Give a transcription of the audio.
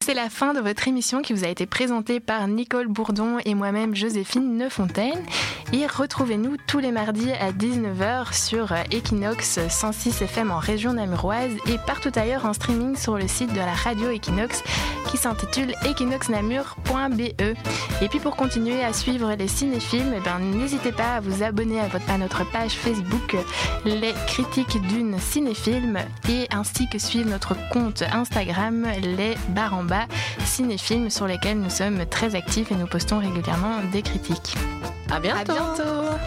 C'est la fin de votre émission qui vous a été présentée par Nicole Bourdon et moi-même Joséphine Nefontaine. Et retrouvez-nous tous les mardis à 19h sur Equinox 106 FM en région namuroise et partout ailleurs en streaming sur le site de la radio Equinox qui s'intitule equinoxnamur.be. Et puis pour continuer à suivre les cinéphiles, n'hésitez pas à vous abonner à notre page Facebook Les Critiques d'une Cinéfilm et ainsi que suivre notre compte Instagram Les _en_bas Cinéfilm sur lesquels nous sommes très actifs et nous postons régulièrement des critiques. À bientôt.